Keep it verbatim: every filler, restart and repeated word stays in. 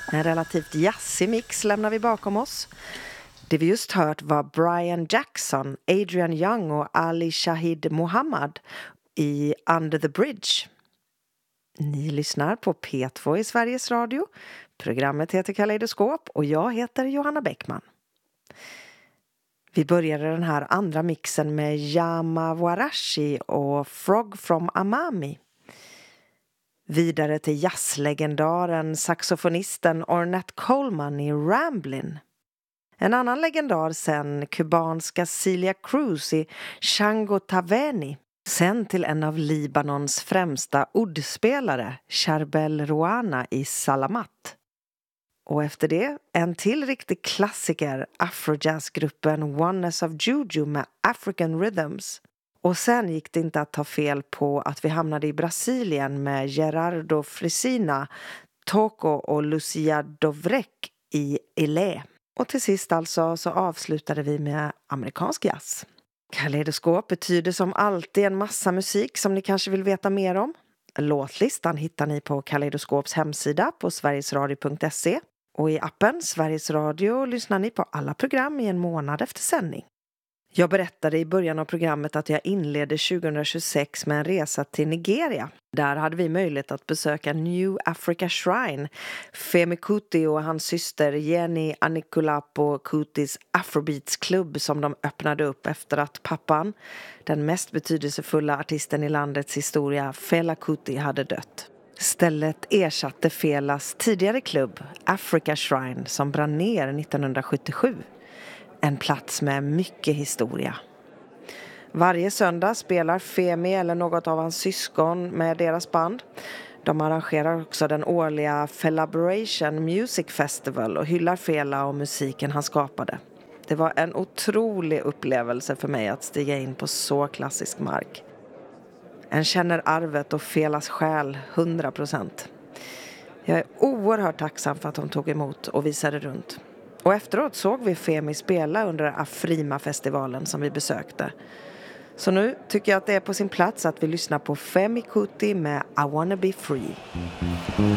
En relativt jazzig mix lämnar vi bakom oss. Det vi just hört var Brian Jackson, Adrian Young och Ali Shahid Muhammad i Under the Bridge. Ni lyssnar på P två i Sveriges Radio. Programmet heter Kaleidoskop och jag heter Johanna Bäckman. Vi började den här andra mixen med Yama Warashi och Frog from Amami. Vidare till jazzlegendaren, saxofonisten Ornette Coleman i Ramblin'. En annan legendar sen, kubanska Celia Cruz i Shango Taveni. Sen till en av Libanons främsta oudspelare, Charbel Rouana i Salamat. Och efter det, en till riktig klassiker, afrojazzgruppen Oneness of Juju med African Rhythms. Och sen gick det inte att ta fel på att vi hamnade i Brasilien med Gerardo Frisina, Toco och Lucia Dovrek i Ilé. Och till sist alltså så avslutade vi med amerikansk jazz. Kaleidoskop betyder som alltid en massa musik som ni kanske vill veta mer om. Låtlistan hittar ni på Kaleidoskops hemsida på sverigesradio punkt se. Och i appen Sveriges Radio lyssnar ni på alla program i en månad efter sändning. Jag berättade i början av programmet att jag inledde tjugohundratjugosex med en resa till Nigeria. Där hade vi möjlighet att besöka New Africa Shrine. Femi Kuti och hans syster Jenny Anikulapo Kutis Afrobeats klubb som de öppnade upp efter att pappan, den mest betydelsefulla artisten i landets historia, Fela Kuti, hade dött. Stället ersatte Felas tidigare klubb, Africa Shrine, som brann ner nittonhundrasjuttiosju. En plats med mycket historia. Varje söndag spelar Femi eller något av hans syskon med deras band. De arrangerar också den årliga Felaboration Music Festival och hyllar Fela och musiken han skapade. Det var en otrolig upplevelse för mig att stiga in på så klassisk mark. En känner arvet och Felas själ hundra procent. Jag är oerhört tacksam för att de tog emot och visade runt. Och efteråt såg vi Femi spela under Afrima-festivalen som vi besökte. Så nu tycker jag att det är på sin plats att vi lyssnar på Femi Kuti med I Wanna Be Free.